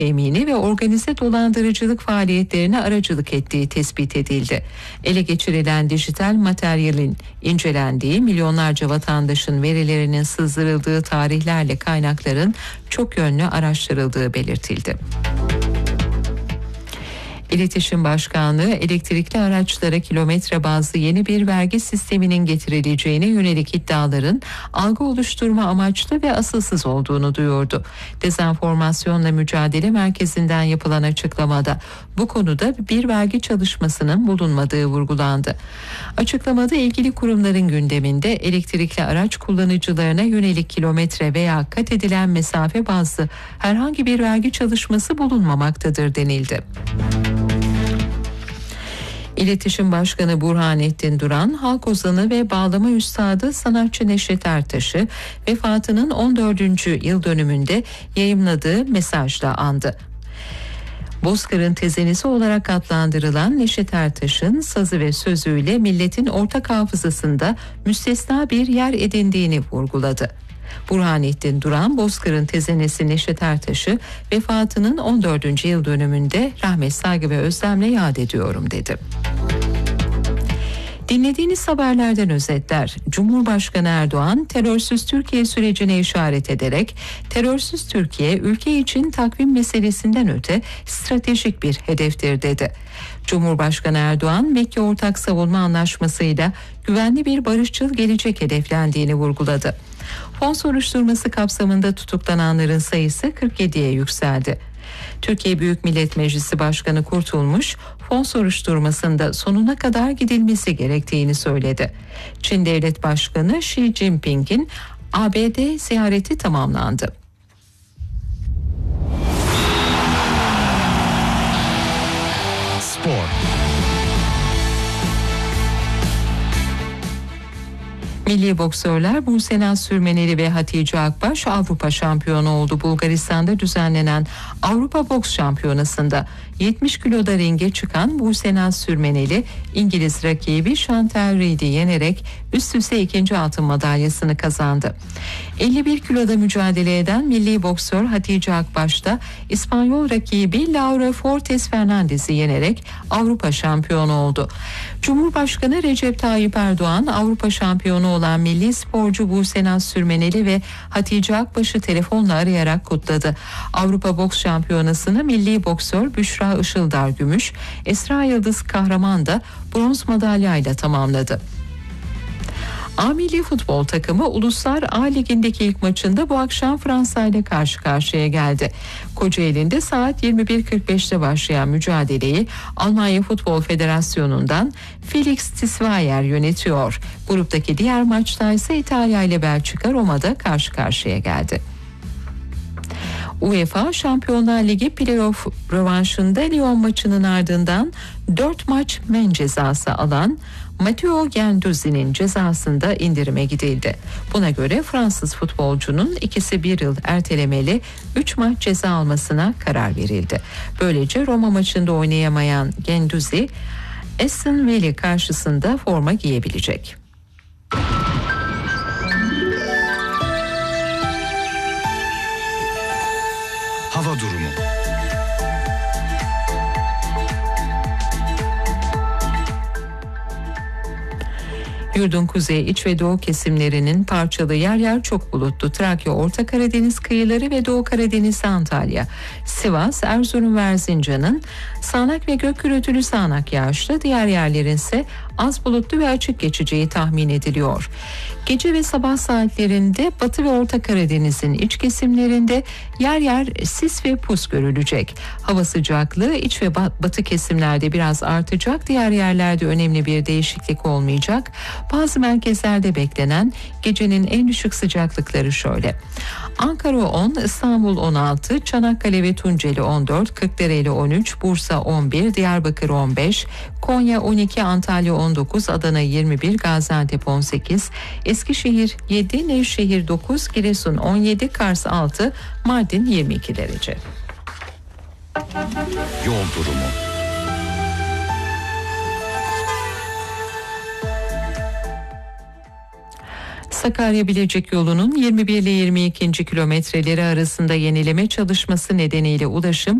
temini ve organize dolandırıcılık faaliyetlerine aracılık ettiği tespit edildi. Ele geçirilen dijital materyalin incelendiği, milyonlarca vatandaşın verilerinin sızdırıldığı tarihlerle kaynakların çok yönlü araştırıldığı belirtildi. İletişim Başkanlığı, elektrikli araçlara kilometre bazlı yeni bir vergi sisteminin getirileceğine yönelik iddiaların algı oluşturma amaçlı ve asılsız olduğunu duyurdu. Dezenformasyonla Mücadele Merkezi'nden yapılan açıklamada bu konuda bir vergi çalışmasının bulunmadığı vurgulandı. Açıklamada ilgili kurumların gündeminde elektrikli araç kullanıcılarına yönelik kilometre veya kat edilen mesafe bazlı herhangi bir vergi çalışması bulunmamaktadır denildi. İletişim Başkanı Burhanettin Duran, halk ozanı ve bağlama üstadı sanatçı Neşet Ertaş'ı vefatının 14. yıl dönümünde yayımladığı mesajla andı. Bozkır'ın tezenesi olarak adlandırılan Neşet Ertaş'ın sazı ve sözüyle milletin ortak hafızasında müstesna bir yer edindiğini vurguladı. Burhanettin Duran, Bozkır'ın tezenesi Neşet Ertaş'ı vefatının 14. yıl dönümünde rahmet, saygı ve özlemle yad ediyorum dedi. Dinlediğiniz haberlerden özetler. Cumhurbaşkanı Erdoğan, terörsüz Türkiye sürecine işaret ederek, terörsüz Türkiye ülke için takvim meselesinden öte stratejik bir hedeftir dedi. Cumhurbaşkanı Erdoğan, Mekke Ortak Savunma Anlaşması'yla güvenli bir barışçıl gelecek hedeflendiğini vurguladı. Fon soruşturması kapsamında tutuklananların sayısı 47'ye yükseldi. Türkiye Büyük Millet Meclisi Başkanı Kurtulmuş, fon soruşturmasında sonuna kadar gidilmesi gerektiğini söyledi. Çin Devlet Başkanı Xi Jinping'in ABD ziyareti tamamlandı. Spor. Milli boksörler Buse Naz Sürmeneli ve Hatice Akbaş Avrupa şampiyonu oldu. Bulgaristan'da düzenlenen Avrupa Boks Şampiyonası'nda 70 kiloda ringe çıkan Buse Naz Sürmeneli, İngiliz rakibi Chantal Reed'i yenerek üst üste ikinci altın madalyasını kazandı. 51 kiloda mücadele eden milli boksör Hatice Akbaş da İspanyol rakibi Laura Fortes Fernandez'i yenerek Avrupa şampiyonu oldu. Cumhurbaşkanı Recep Tayyip Erdoğan, Avrupa şampiyonu olan milli sporcu Buse Naz Sürmeneli ve Hatice Akbaş'ı telefonla arayarak kutladı. Avrupa Boks Şampiyonası'nı milli boksör Büşra Işıldar gümüş, Esra Yıldız Kahraman da bronz madalyayla tamamladı. A milli futbol takımı Uluslar A Ligi'ndeki ilk maçında bu akşam Fransa ile karşı karşıya geldi. Kocaeli'nde saat 21.45'te başlayan mücadeleyi Almanya Futbol Federasyonu'ndan Felix Tisvayer yönetiyor. Gruptaki diğer maçta ise İtalya ile Belçika Roma'da karşı karşıya geldi. UEFA Şampiyonlar Ligi playoff rövanşında Lyon maçının ardından 4 maç men cezası alan Matteo Guendouzi'nin cezasında indirime gidildi. Buna göre Fransız futbolcunun ikisi bir yıl ertelemeli 3 maç ceza almasına karar verildi. Böylece Roma maçında oynayamayan Guendouzi, Aston Villa karşısında forma giyebilecek. Hava durumu. Yurdun kuzey, iç ve doğu kesimlerinin parçalı, yer yer çok bulutlu. Trakya, Orta Karadeniz kıyıları ve Doğu Karadeniz, Antalya, Sivas, Erzurum ve Erzincan'ın sağanak ve gök gürültülü sağanak yağışlı, diğer yerlerin ise az bulutlu ve açık geçeceği tahmin ediliyor. Gece ve sabah saatlerinde Batı ve Orta Karadeniz'in iç kesimlerinde yer yer sis ve pus görülecek. Hava sıcaklığı iç ve batı kesimlerde biraz artacak, diğer yerlerde önemli bir değişiklik olmayacak. Bazı merkezlerde beklenen gecenin en düşük sıcaklıkları şöyle: Ankara 10, İstanbul 16, Çanakkale ve Tunceli 14, Kırklareli 13, Bursa 11, Diyarbakır 15, Konya 12, Antalya 19, Adana 21, Gaziantep 18, Eskişehir 7, Nevşehir 9, Giresun 17, Kars 6, Mardin 22 derece. Yol durumu. Sakarya-Bilecik yolunun 21 ile 22. kilometreleri arasında yenileme çalışması nedeniyle ulaşım